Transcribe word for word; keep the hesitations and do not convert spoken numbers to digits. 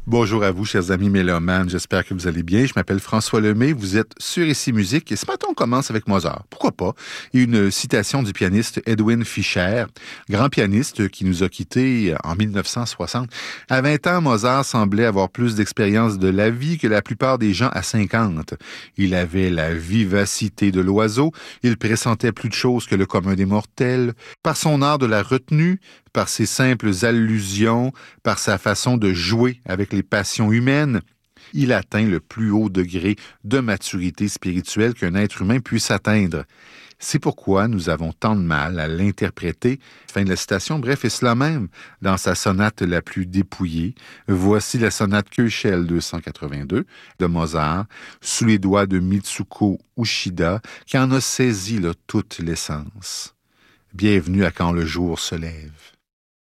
Bonjour à vous, chers amis mélomanes. J'espère que vous allez bien. Je m'appelle François Lemay. Vous êtes sur Ici Musique. Et ce matin, on commence avec Mozart. Pourquoi pas? Et une citation du pianiste Edwin Fischer, grand pianiste qui nous a quittés en mille neuf cent soixante. À vingt ans, Mozart semblait avoir plus d'expérience de la vie que la plupart des gens à cinquante. Il avait la vivacité de l'oiseau. Il pressentait plus de choses que le commun des mortels. Par son art de la retenue, par ses simples allusions, par sa façon de jouer avec les passions humaines, il atteint le plus haut degré de maturité spirituelle qu'un être humain puisse atteindre. C'est pourquoi nous avons tant de mal à l'interpréter. Fin de la citation. Bref, et cela même dans sa sonate la plus dépouillée. Voici la sonate Köchel deux cent quatre-vingt-deux de Mozart, sous les doigts de Mitsuko Uchida, qui en a saisi là, toute l'essence. Bienvenue à Quand le jour se lève.